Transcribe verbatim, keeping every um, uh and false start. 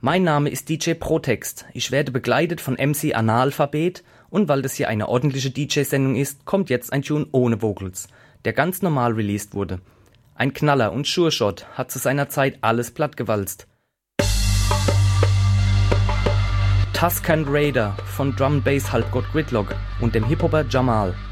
Mein Name ist D J Protext. Ich werde begleitet von M C Analphabet und weil das hier eine ordentliche D J-Sendung ist, kommt jetzt ein Tune ohne Vocals, der ganz normal released wurde. Ein Knaller und Sure Shot hat zu seiner Zeit alles plattgewalzt. Tuscan Raider von Drum Bass Halbgott Gridlock und dem Hip-Hopper Jamal.